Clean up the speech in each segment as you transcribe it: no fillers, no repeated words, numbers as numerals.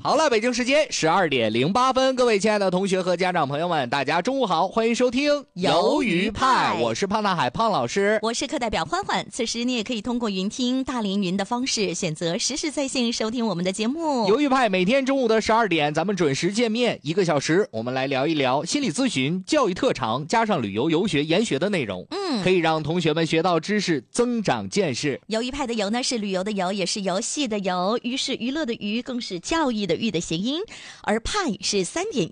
好了，北京时间12:08，各位亲爱的同学和家长朋友们，大家中午好，欢迎收听鱿鱼派， 我是胖大海胖老师， 我是课代表欢欢。此时你也可以通过云听大连云的方式选择实时在线收听我们的节目。 鱿鱼派每天中午的12点，咱们准时见面1个小时，我们来聊一聊心理咨询、教育特长加上旅游游学研学的内容，可以让同学们学到知识，增长见识。 鱿鱼派的鱿呢是旅游的游，也是游戏的游，鱼是娱乐的娱，更是教育的育的谐音，而派是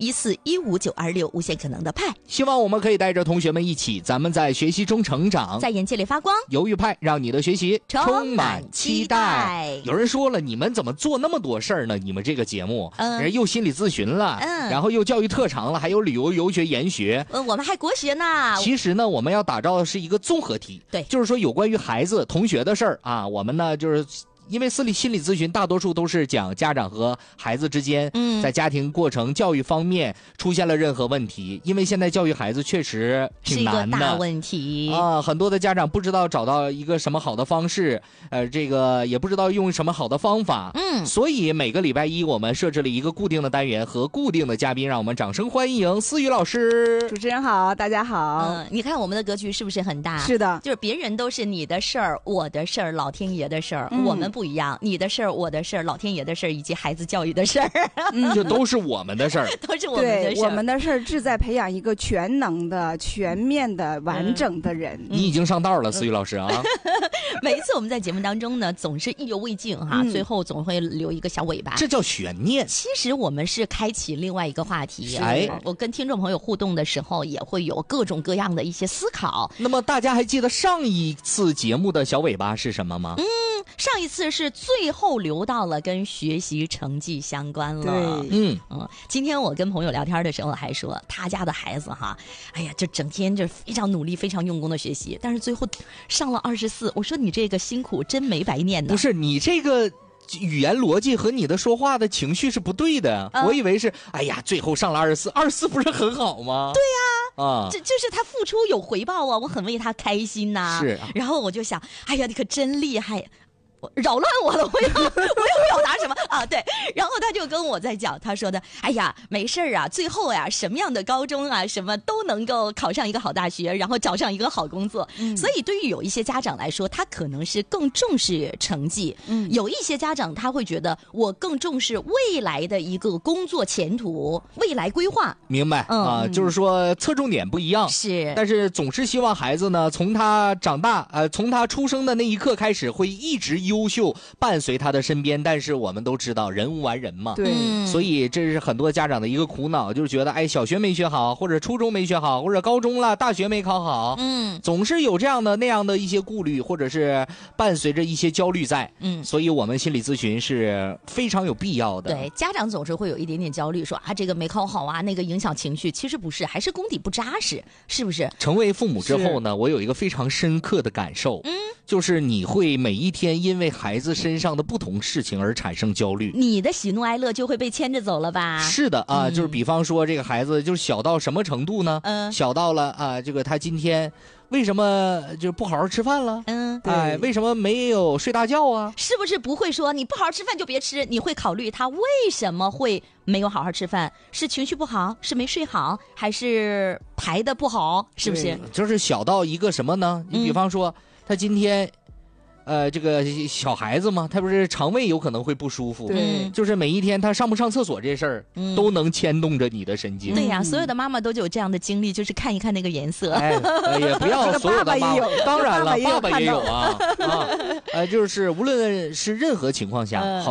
3.141592无限可能的派。 希望我们可以带着同学们一起，咱们在学习中成长， 在眼界里发光。 鱿鱼派让你的学习充满期待。有人说了，你们怎么做那么多事儿呢？你们这个节目，人又心理咨询了，然后又教育特长了，还有旅游游学研学， 我们还国学呢。 其实呢，我们要打造的是一个综合体， 对， 就是说有关于孩子同学的事儿啊，我们呢就是因为心理咨询大多数都是讲家长和孩子之间在家庭过程教育方面出现了任何问题，因为现在教育孩子确实挺难的， 是一个大问题啊，很多的家长不知道找到一个什么好的方式，这个也不知道用什么好的方法，所以每个礼拜一我们设置了一个固定的单元和固定的嘉宾，让我们掌声欢迎思雨老师。 主持人好，大家好。 你看我们的格局是不是很大？ 是的， 就是别人都是你的事儿，我的事儿，老天爷的事儿，我们不一样，你的事儿，我的事儿，老天爷的事儿，以及孩子教育的事儿， 这都是我们的事儿， 都是我们的事儿。 我们的事儿志在培养一个全能的、全面的、完整的人。 你已经上道了，思雨老师啊。 每一次我们在节目当中呢，总是意犹未尽哈，最后总会留一个小尾巴， 这叫悬念。 其实我们是开启另外一个话题，我跟听众朋友互动的时候，也会有各种各样的一些思考。 那么大家还记得上一次节目的小尾巴是什么吗？ 上一次是最后留到了跟学习成绩相关了。 对， 今天我跟朋友聊天的时候还说，他家的孩子哈，哎呀，就整天就非常努力、非常用功的学习，但是最后上了24。我说你这个辛苦真没白念的。 不是你这个语言逻辑和你的说话的情绪是不对的。我以为是，哎呀，最后上了24不是很好吗？ 对呀，这就是他付出有回报啊，我很为他开心呐。 是， 然后我就想，哎呀，你可真厉害。扰乱我了，我要表达什么啊？对，然后他就跟我在讲，他说的，哎呀，没事儿啊，最后呀，什么样的高中啊，什么都能够考上一个好大学，然后找上一个好工作。所以对于有一些家长来说，他可能是更重视成绩，有一些家长他会觉得我更重视未来的一个工作前途、未来规划。 明白啊，就是说侧重点不一样， 是， 但是总是希望孩子呢，从他长大，从他出生的那一刻开始，会一直优秀伴随他的身边。但是我们都知道人无完人嘛， 对， 所以这是很多家长的一个苦恼，就是觉得哎，小学没学好，或者初中没学好，或者高中了大学没考好，总是有这样的那样的一些顾虑，或者是伴随着一些焦虑在，所以我们心理咨询是非常有必要的。 对，家长总是会有一点点焦虑，说啊这个没考好啊，那个影响情绪，其实不是，还是功底不扎实，是不是？ 成为父母之后呢，我有一个非常深刻的感受，就是你会每一天因为孩子身上的不同事情而产生焦虑， 你的喜怒哀乐就会被牵着走了吧？ 是的啊，就是比方说这个孩子就是小到什么程度呢？小到了啊，这个他今天为什么就不好好吃饭了？哎，为什么没有睡大觉啊？ 是不是不会说你不好好吃饭就别吃？你会考虑他为什么会没有好好吃饭？是情绪不好，是没睡好，还是排的不好？是不是？ 就是小到一个什么呢？你比方说他今天。这个小孩子嘛，他不是肠胃有可能会不舒服， 对， 就是每一天他上不上厕所这事儿，都能牵动着你的神经。 对呀，所有的妈妈都有这样的经历，就是看一看那个颜色。 也不要所有的妈妈，当然了，爸爸也有啊，就是无论是任何情况下。